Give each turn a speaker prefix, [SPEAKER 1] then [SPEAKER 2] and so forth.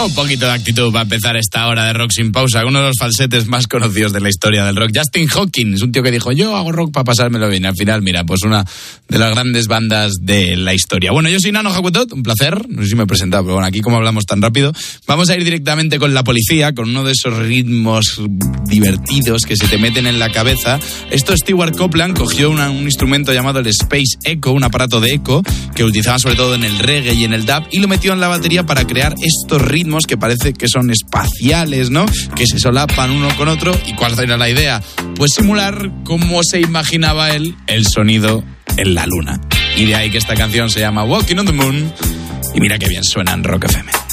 [SPEAKER 1] Un poquito de actitud para empezar esta hora de Rock Sin Pausa. Uno de los falsetes más conocidos de la historia del rock. Justin Hawkins, un tío que dijo, yo hago rock para pasármelo bien. Al final, mira, pues una de las grandes bandas de la historia. Bueno, yo soy Nano Hakutot, un placer. No sé si me he presentado, pero bueno, aquí como hablamos tan rápido, vamos a ir directamente con La Policía, con uno de esos ritmos divertidos que se te meten en la cabeza. Esto Stewart Copeland cogió un instrumento llamado el Space Echo, un aparato de eco que utilizaban sobre todo en el reggae y en el dub, y lo metió en la batería para crear estos ritmos que parece que son espaciales, ¿no? Que se solapan uno con otro. ¿Y cuál era la idea? Pues simular cómo se imaginaba él el sonido en la luna. Y de ahí que esta canción se llama Walking on the Moon. Y mira qué bien suena en Rock FM.